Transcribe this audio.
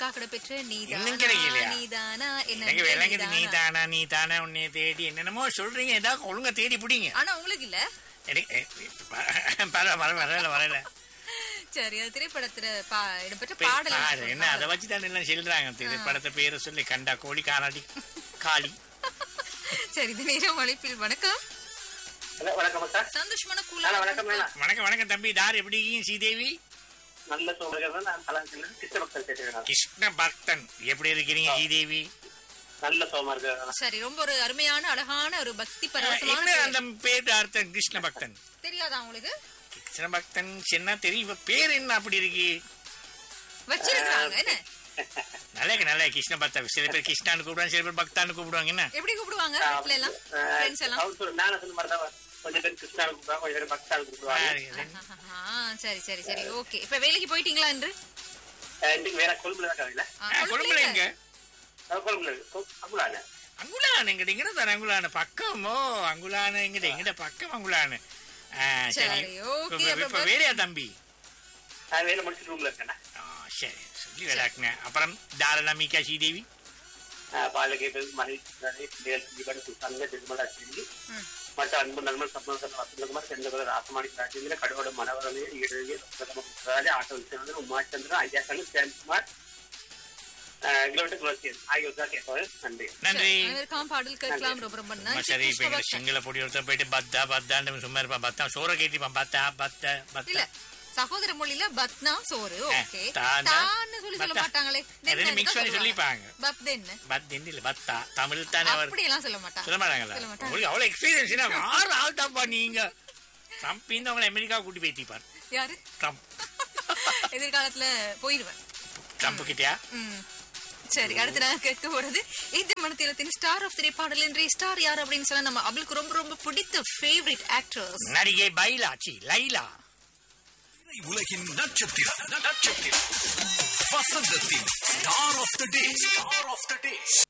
கிடைப்பெற்ற இன்னும் கிடைக்கலையா? நீதானா எனக்கு விளங்குது. நீ தானா உன்னை தேடி என்னென்னமோ சொல்றீங்க. ஏதாவது ஒழுங்கா தேடி பிடிங்க. ஆனா உங்களுக்கு இல்ல. வரல. சரி, அது திரைப்படத்துல இடம்பெற்ற பாடல் என்ன அதை வச்சுதான் எல்லாம் சொல்றாங்க. திரைப்படத்தை பேரை சொல்லி கண்டா கோழி காணாடி காளி. சரி, இது நேரம் அழைப்பில். வணக்கம். சந்தோஷமான வணக்கம் தம்பி. தார் எப்படி ஸ்ரீதேவி? நல்ல கிருஷ்ண பக்தன் எப்படி இருக்கிறீங்க ஸ்ரீதேவி? நல்ல சோமா இருக்கு. சரி, ரொம்ப ஒரு அருமையான அழகான ஒரு பக்தி பரவசமான அந்த பேர் அர்த்தம் கிருஷ்ண பக்தன் தெரியாதா உங்களுக்கு? கிருஷ்ண பக்தன் என்ன தெரியும், பேர் என்ன அப்படி இருக்கு வச்சிருக்காங்க. என்ன நல்ல கிருஷ்ண பக்தன். சில பேர் கிருஷ்ணான்னு கூப்பிடுவாங்க, சில பேர் பக்தான்னு கூப்பிடுவாங்க. என்ன எப்படி கூப்பிடுவாங்க வீட்ல எல்லாம் ஃப்ரெண்ட்ஸ் எல்லாம்? கொஞ்சம் பேர் கிருஷ்ணான்னு கூப்பிடுவாங்க, கொஞ்சம் பேர் பக்தான்னு கூப்பிடுவாங்க. சரி சரி சரி, ஓகே. இப்ப வேலைக்கு போயிட்டீங்களா என்று? இன்னைக்கு வேற கொழும்புல தான் காலையில. கொழும்புல எங்க? கொழும்புல அங்குலான அங்குலான எங்கிட்ட தானே. அங்குலான பக்கமோ? அங்குலான எங்கிட்ட பக்கம் அங்குலான. சரி, இப்ப வேலையா தம்பி? வேலை முடிச்சுட்டு ரூம்ல இருக்கேன். சரி, சொல்லி விளையாக்குங்க. அப்புறம் தாரணா மீகா ஸ்ரீதேவி பாலகேட்டு மற்ற அன்பு நண்பர் சப்தகுமார் செந்தகுமார் ராசமாணி ராஜேந்திர கடவோட மனவரமே ஈழ ஆட்டோ விஸ்வநாதன் உமாச்சந்திரன் ஐயாக்கன் சேன்குமார் பாடல் கேட்கலாம். ரொம்ப ரொம்ப சரி. இப்ப சிங்கள பொடி ஒருத்தர் போயிட்டு பத்தா பத்தான்னு சும்மா இருப்பான். பத்தா சோற கேட்டிப்பான். பத்தா பத்த பத்த சகோதர மொழியில பத்னா சோறு. ஓகே, தான்னு சொல்லி சொல்ல மாட்டாங்களே, மிக்ஸ் பண்ணி சொல்லிப்பாங்க. பத்தென்ன பத்தென் இல்ல பத்தா தமிழ் தானே. அப்படி எல்லாம் சொல்ல மாட்டாங்க. சொல்ல மாட்டாங்களா? உங்களுக்கு அவ்வளவு எக்ஸ்பீரியன்ஸ். ஆறு ஆள் தான்ப்பா நீங்க. ட்ரம்ப் இந்த உங்களை அமெரிக்கா கூட்டி போய்த்திப்பார். யாரு? ட்ரம்ப். எதிர்காலத்துல போயிடுவேன் ட்ரம்ப் கிட்டயா? சரி, அடுத்து நான் கேட்க போறது இந்த மனத்திலத்தின் ஸ்டார் ஆஃப் திரைப்பாடல். இன்றைய ஸ்டார் யார் அப்படின்னு சொன்னா நம்ம அவளுக்கு ரொம்ப ரொம்ப பிடித்த ஃபேவரட் ஆக்ட்ரஸ் நடிகை பைலாச்சி லைலா. உலகின் நட்சத்திரம் வசந்தத்தின் ஸ்டார் ஆஃப் த டே.